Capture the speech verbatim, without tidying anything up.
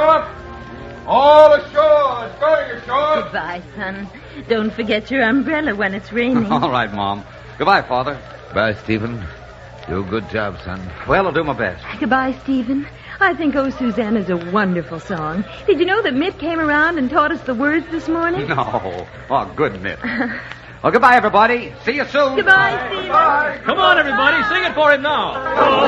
up! All ashore! Going ashore! Goodbye, son. Don't forget your umbrella when it's raining. All right, Mom. Goodbye, Father. Bye, Stephen. Do a good job, son. Well, I'll do my best. Goodbye, Stephen. I think Oh, Susanna's a wonderful song. Did you know that Mitt came around and taught us the words this morning? No. Oh, good, Mitt. Well, goodbye, everybody. See you soon. Goodbye, Stephen. Bye. Come on, everybody. Sing it for him now.